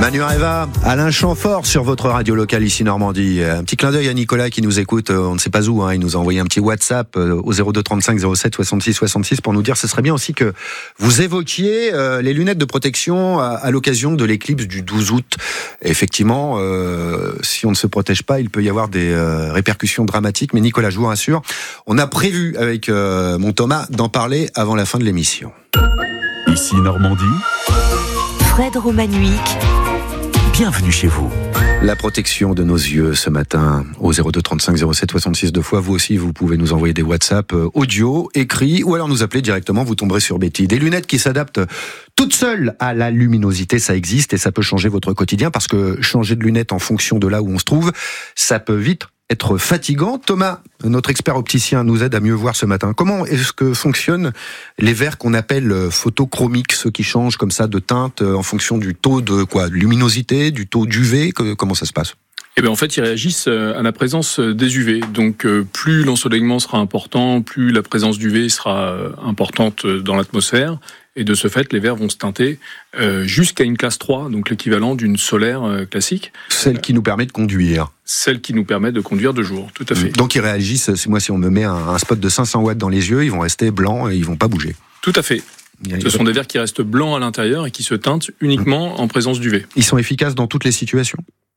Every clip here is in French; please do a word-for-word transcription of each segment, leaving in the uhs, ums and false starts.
Manu Reva, Alain Chamfort sur votre radio locale ici Normandie. Un petit clin d'œil à Nicolas qui nous écoute, on ne sait pas où, hein. Il nous a envoyé un petit WhatsApp au zéro deux trente-cinq zéro sept soixante-six soixante-six pour nous dire que ce serait bien aussi que vous évoquiez euh, les lunettes de protection à, à l'occasion de l'éclipse du douze août. Et effectivement, euh, si on ne se protège pas, il peut y avoir des euh, répercussions dramatiques. Mais Nicolas, je vous rassure, on a prévu avec euh, mon Thomas d'en parler avant la fin de l'émission. Ici Normandie. Fred Romanuic. Bienvenue chez vous. La protection de nos yeux ce matin au zéro deux trente-cinq zéro sept soixante-six deux fois. Vous aussi, vous pouvez nous envoyer des WhatsApp audio, écrits, ou alors nous appeler directement. Vous tomberez sur Betty. Des lunettes qui s'adaptent toutes seules à la luminosité, ça existe et ça peut changer votre quotidien parce que changer de lunettes en fonction de là où on se trouve, ça peut vite être fatigant. Thomas, notre expert opticien, nous aide à mieux voir ce matin. Comment est-ce que fonctionnent les verres qu'on appelle photochromiques, ceux qui changent comme ça de teinte en fonction du taux de quoi, de luminosité, du taux d'U V? Comment ça se passe? Eh bien, en fait, ils réagissent à la présence des U V. Donc, plus l'ensoleillement sera important, plus la présence d'U V sera importante dans l'atmosphère. Et de ce fait, les verres vont se teinter euh, jusqu'à une classe trois, donc l'équivalent d'une solaire euh, classique. Celle qui nous permet de conduire. Celle qui nous permet de conduire de jour, tout à fait. Donc ils réagissent, moi si on me met un, un spot de cinq cents watts dans les yeux, ils vont rester blancs et ils vont pas bouger. Tout à fait. Ce sont des verres qui restent blancs à l'intérieur et qui se teintent uniquement mmh. en présence d'U V. Ils sont efficaces dans toutes les situations?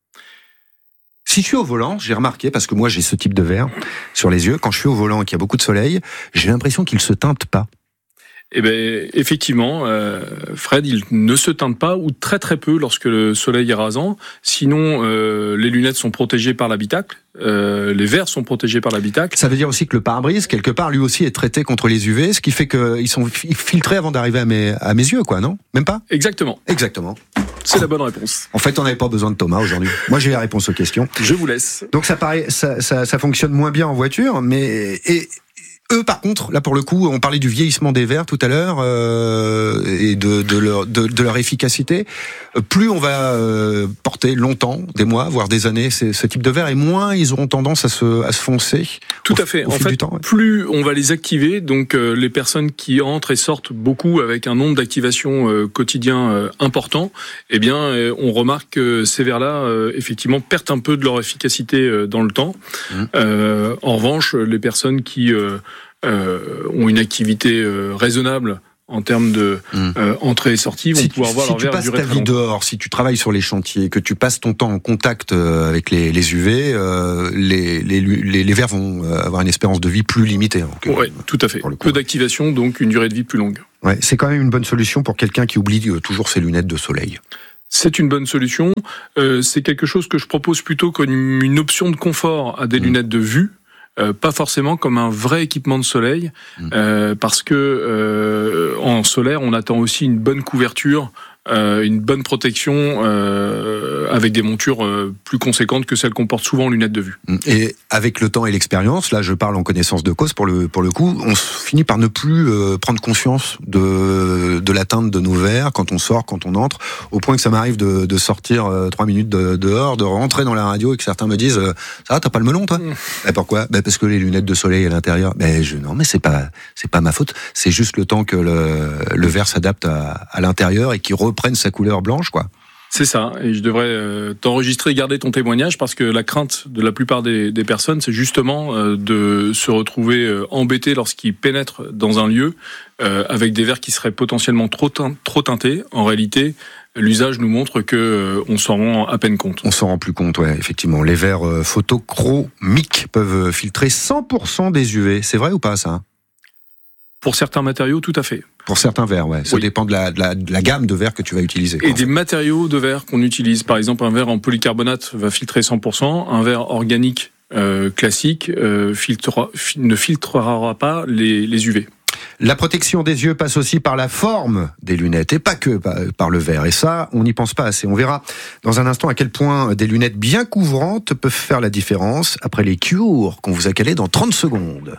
Si je suis au volant, j'ai remarqué, parce que moi j'ai ce type de verre sur les yeux, quand je suis au volant et qu'il y a beaucoup de soleil, j'ai l'impression qu'ils se teintent pas. Eh bien, effectivement, euh, Fred, il ne se teinte pas ou très très peu lorsque le soleil est rasant. Sinon, euh, les lunettes sont protégées par l'habitacle, euh, les verres sont protégés par l'habitacle. Ça veut dire aussi que le pare-brise, quelque part, lui aussi est traité contre les U V, ce qui fait qu'ils sont filtrés avant d'arriver à mes, à mes yeux, quoi, non? Même pas? Exactement. Exactement. C'est la bonne réponse. En fait, on n'avait pas besoin de Thomas aujourd'hui. Moi, j'ai la réponse aux questions. Je vous laisse. Donc, ça paraît, ça, ça, ça fonctionne moins bien en voiture, mais et eux, par contre, là pour le coup, on parlait du vieillissement des verres tout à l'heure euh, et de, de, leur, de, de leur efficacité. Plus on va euh, porter longtemps, des mois, voire des années, ces, ce type de verres, et moins ils auront tendance à se, à se foncer. Tout au, à fait. Au en fil fait, du temps, ouais. Plus on va les activer, donc euh, les personnes qui entrent et sortent beaucoup avec un nombre d'activations euh, quotidien euh, important, eh bien, euh, on remarque que ces verres-là, euh, effectivement, perdent un peu de leur efficacité euh, dans le temps. Mmh. Euh, en revanche, les personnes qui euh, Euh, ont une activité euh, raisonnable en termes de mmh. euh, entrée et sortie, vont si pouvoir tu, voir si leur verre durer très longtemps. Si tu passes ta vie dehors, si tu travailles sur les chantiers, que tu passes ton temps en contact euh, avec les, les U V, euh, les, les, les, les verres vont avoir une espérance de vie plus limitée. Oui, tout à fait. Peu d'activation, donc une durée de vie plus longue. Ouais, c'est quand même une bonne solution pour quelqu'un qui oublie euh, toujours ses lunettes de soleil. C'est une bonne solution. Euh, c'est quelque chose que je propose plutôt comme une option de confort à des mmh. lunettes de vue. Euh, pas forcément comme un vrai équipement de soleil, mmh. euh, parce que euh, en solaire, on attend aussi une bonne couverture, euh, une bonne protection, euh, avec des montures euh, plus conséquentes que celles qu'on porte souvent en lunettes de vue. Et avec le temps et l'expérience, là je parle en connaissance de cause pour le, pour le coup, on finit par ne plus euh, prendre conscience de, de l'atteinte de nos verres quand on sort, quand on entre, au point que ça m'arrive de, de sortir euh, trois minutes de, dehors, de rentrer dans la radio et que certains me disent euh, « Ça va, t'as pas le melon toi ?» mmh. Et pourquoi ? Ben parce que les lunettes de soleil à l'intérieur, ben je, non mais c'est pas, c'est pas ma faute, c'est juste le temps que le, le verre s'adapte à, à l'intérieur et qu'il reprenne sa couleur blanche, quoi. C'est ça, et je devrais euh, t'enregistrer et garder ton témoignage parce que la crainte de la plupart des, des personnes, c'est justement euh, de se retrouver euh, embêtés lorsqu'ils pénètrent dans un lieu euh, avec des verres qui seraient potentiellement trop, teint, trop teintés. En réalité, l'usage nous montre que euh, on s'en rend à peine compte. On s'en rend plus compte, ouais, effectivement. Les verres euh, photochromiques peuvent filtrer cent pour cent des U V. C'est vrai ou pas, ça ? Pour certains matériaux, tout à fait. Pour certains verres, ouais. Ça oui. dépend de la, de, la, de la gamme de verres que tu vas utiliser. Et des matériaux de verre qu'on utilise. Par exemple, un verre en polycarbonate va filtrer cent pour cent. Un verre organique euh, classique euh, filtrera, ne filtrera pas les, les U V. La protection des yeux passe aussi par la forme des lunettes et pas que par le verre. Et ça, on n'y pense pas assez. On verra dans un instant à quel point des lunettes bien couvrantes peuvent faire la différence après les cures qu'on vous a calées dans trente secondes.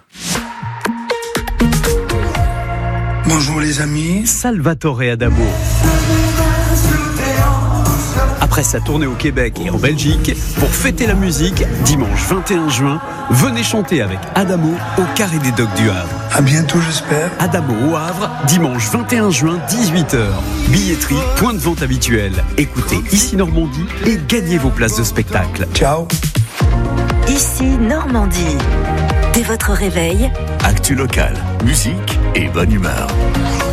Bonjour les amis. Salvatore Adamo. Après sa sa tournée au Québec et en Belgique. Pour fêter la musique, dimanche vingt et un juin, venez chanter avec Adamo au Carré des Docks du Havre. À bientôt, j'espère. Adamo au Havre, dimanche vingt et un juin, dix-huit heures. Billetterie, point de vente habituel. Écoutez Ici Normandie et gagnez vos places de spectacle. Ciao. Ici Normandie. Dès votre réveil, Actu local, musique et bonne humeur.